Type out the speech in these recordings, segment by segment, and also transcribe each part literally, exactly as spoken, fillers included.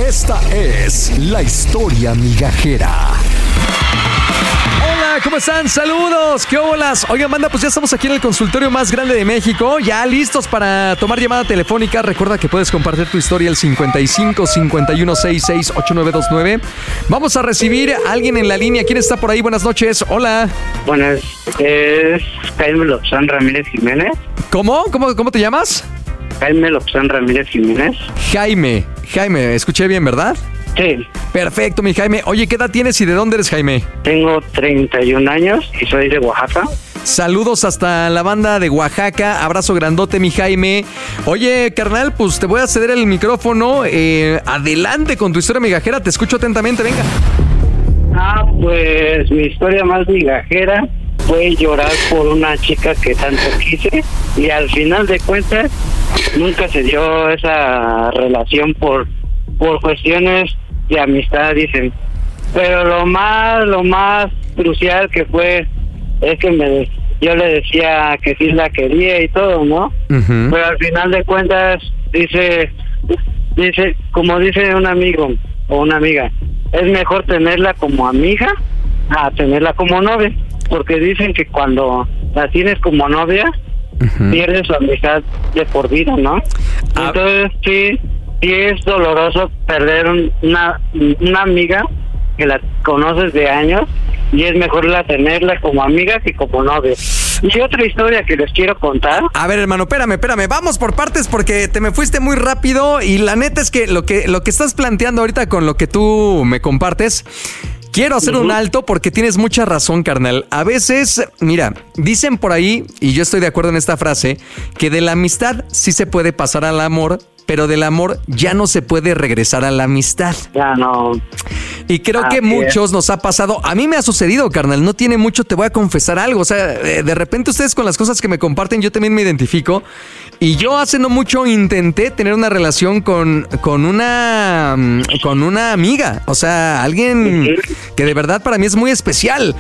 Esta es la historia migajera. Hola, ¿cómo están? Saludos, ¿qué holas? Oigan, banda, pues ya estamos aquí en el consultorio más grande de México, ya listos para tomar llamada telefónica. Recuerda que puedes compartir tu historia al cincuenta y cinco, cincuenta y uno, sesenta y seis, ochenta y nueve veintinueve. Vamos a recibir a alguien en la línea. ¿Quién está por ahí? Buenas noches, hola. Buenas, es Jaime Lobzán Ramírez Jiménez. ¿Cómo? ¿Cómo, cómo te llamas? Jaime Lobzán Ramírez Jiménez. Jaime, Jaime, escuché bien, ¿verdad? Sí. Perfecto, mi Jaime. Oye, ¿qué edad tienes y de dónde eres, Jaime? Tengo treinta y un años y soy de Oaxaca. Saludos hasta la banda de Oaxaca. Abrazo grandote, mi Jaime. Oye, carnal, pues te voy a ceder el micrófono. Eh, adelante con tu historia migajera. Te escucho atentamente, venga. Ah, pues mi historia más migajera fue llorar por una chica que tanto quise y al final de cuentas nunca se dio esa relación por por cuestiones de amistad, dicen. Pero lo más lo más crucial que fue es que me yo le decía que sí la quería y todo, ¿no? Uh-huh. Pero al final de cuentas dice dice como dice un amigo o una amiga, es mejor tenerla como amiga a tenerla como novia, porque dicen que cuando la tienes como novia, uh-huh, pierdes su amistad de por vida, ¿no? Ah. Entonces sí, sí es doloroso perder un, una, una amiga que la conoces de años y es mejor la tenerla como amiga que como novia. Y otra historia que les quiero contar. A ver, hermano, espérame, espérame. Vamos por partes porque te me fuiste muy rápido y la neta es que lo que, lo que estás planteando ahorita con lo que tú me compartes, quiero hacer uh-huh. un alto porque tienes mucha razón, carnal. A veces, mira, dicen por ahí, y yo estoy de acuerdo en esta frase, que de la amistad sí se puede pasar al amor, pero del amor ya no se puede regresar a la amistad. Ya no. Y creo Así que muchos es. nos ha pasado. A mí me ha sucedido, carnal. No tiene mucho, te voy a confesar algo. O sea, de repente ustedes con las cosas que me comparten, yo también me identifico. Y yo hace no mucho intenté tener una relación con, con una con una amiga. O sea, alguien que de verdad para mí es muy especial.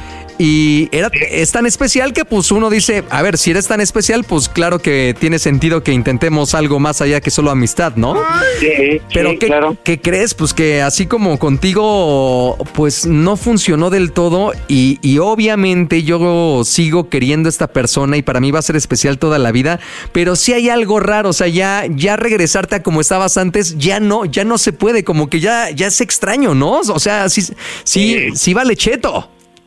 Y era, es tan especial que pues uno dice, a ver, si eres tan especial, pues claro que tiene sentido que intentemos algo más allá que solo amistad, ¿no? Sí, Pero sí, ¿qué, claro. ¿qué crees? Pues que así como contigo, pues no funcionó del todo y, y obviamente yo sigo queriendo a esta persona y para mí va a ser especial toda la vida, pero sí hay algo raro, o sea, ya, ya regresarte a como estabas antes, ya no, ya no se puede, como que ya, ya es extraño, ¿no? O sea, sí, sí, sí, sí vale cheto.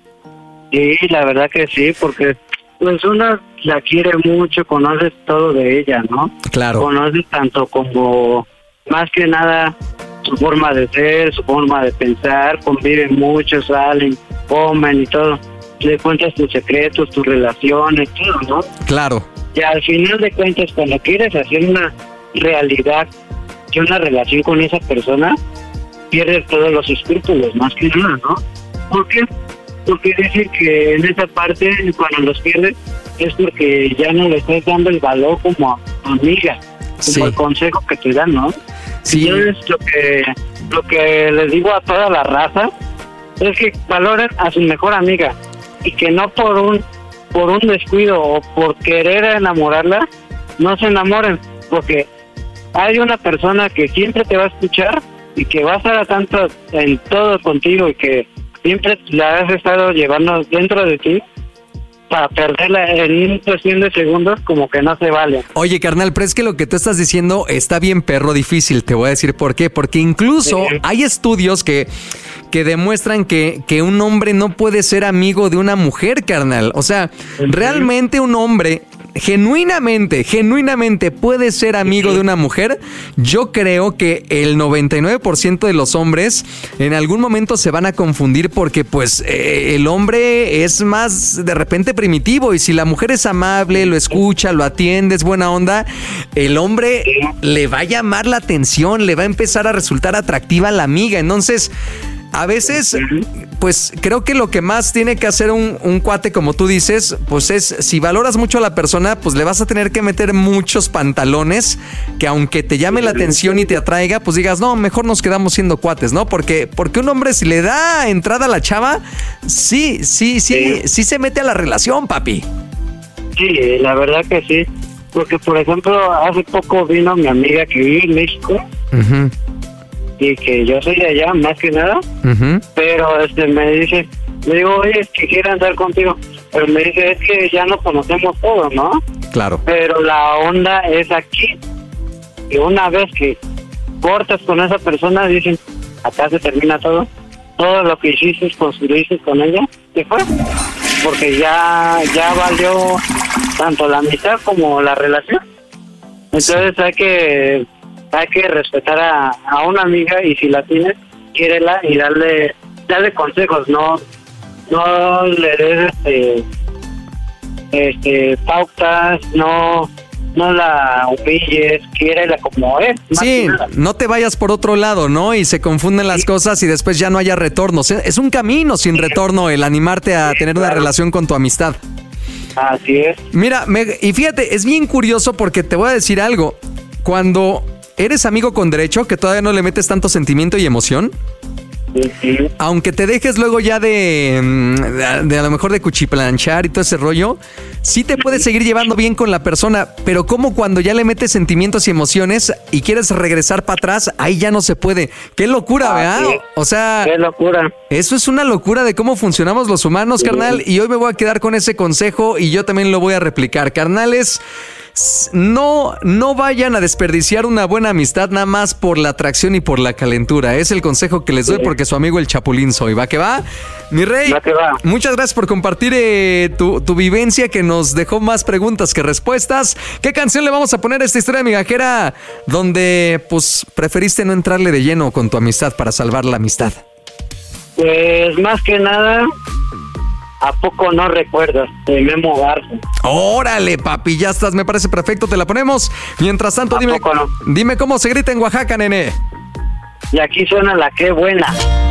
Sí, la verdad que sí, porque pues uno la quiere mucho, conoces todo de ella, ¿no? Claro. Conoces tanto como, más que nada, su forma de ser, su forma de pensar, conviven mucho, salen, comen y todo. Le cuentas tus secretos, tus relaciones, todo, ¿no? Claro. Y al final de cuentas, cuando quieres hacer una realidad y una relación con esa persona, pierdes todos los escrúpulos, más que nada, ¿no? ¿Por qué? Porque dicen que en esa parte, cuando los pierdes, es porque ya no le estás dando el valor como amiga, como sí. el consejo que te dan, ¿no? Sí. Entonces, lo que, lo que les digo a toda la raza es que valoren a su mejor amiga y que no por un por un descuido o por querer enamorarla, no se enamoren, porque hay una persona que siempre te va a escuchar y que va a estar a tanto en todo contigo y que siempre la has estado llevando dentro de ti, para perderla en cuestión de segundos como que no se vale. Oye, carnal, pero es que lo que tú estás diciendo está bien perro difícil, te voy a decir por qué, porque incluso sí. hay estudios que, que demuestran que, que un hombre no puede ser amigo de una mujer, carnal. O sea, sí. realmente un hombre genuinamente, genuinamente puede ser amigo sí. de una mujer. Yo creo que el noventa y nueve por ciento de los hombres en algún momento se van a confundir porque pues eh, el hombre es más de repente primitivo y si la mujer es amable, lo escucha, lo atiende, es buena onda, el hombre sí. le va a llamar la atención, le va a empezar a resultar atractiva a la amiga. Entonces, a veces, pues creo que lo que más tiene que hacer un, un cuate, como tú dices, pues es, si valoras mucho a la persona, pues le vas a tener que meter muchos pantalones que aunque te llame la atención y te atraiga, pues digas, no, mejor nos quedamos siendo cuates, ¿no? Porque, porque un hombre si le da entrada a la chava, sí, sí, sí, sí, sí se mete a la relación, papi. Sí, la verdad que sí. Porque, por ejemplo, hace poco vino mi amiga que vive en México. Uh-huh. y que yo soy de allá, más que nada. Uh-huh. Pero este me dice, le digo, oye, es que quiero andar contigo. Pero me dice, es que ya no conocemos todo, ¿no? Claro. Pero la onda es aquí. Y una vez que cortas con esa persona, dicen, acá se termina todo. Todo lo que hiciste, construiste con ella, se fue. Porque ya, ya valió tanto la amistad como la relación. Entonces hay que hay que respetar a, a una amiga, y si la tienes, quiérela y darle darle consejos, no no le des este, este pautas, no no la humilles, quiérela como es. Sí, no te vayas por otro lado, ¿no? Y se confunden las sí. cosas y después ya no haya retornos. Es un camino sin retorno el animarte a sí, tener claro. una relación con tu amistad. Así es. Mira, me, y fíjate, es bien curioso porque te voy a decir algo. Cuando eres amigo con derecho, que todavía no le metes tanto sentimiento y emoción, sí. aunque te dejes luego ya de, de, de a lo mejor de cuchiplanchar y todo ese rollo, sí te puedes seguir llevando bien con la persona, pero como cuando ya le metes sentimientos y emociones y quieres regresar para atrás, ahí ya no se puede. ¡Qué locura, ah, ¿verdad? Sí. O sea, ¡qué locura! Eso es una locura de cómo funcionamos los humanos, sí. carnal, y hoy me voy a quedar con ese consejo y yo también lo voy a replicar. Carnales, no, no vayan a desperdiciar una buena amistad nada más por la atracción y por la calentura. Es el consejo que les doy sí. porque su amigo el Chapulín soy. ¿Va que va? Mi rey, va que va. Muchas gracias por compartir eh, tu, tu vivencia, que nos dejó más preguntas que respuestas. ¿Qué canción le vamos a poner a esta historia migajera donde pues preferiste no entrarle de lleno con tu amistad para salvar la amistad? Pues más que nada, ¿a poco no recuerdas? De Memo Garza. Órale, papi, ya estás, me parece perfecto, te la ponemos. Mientras tanto, dime, no? dime cómo se grita en Oaxaca, nene. Y aquí suena la Qué Buena.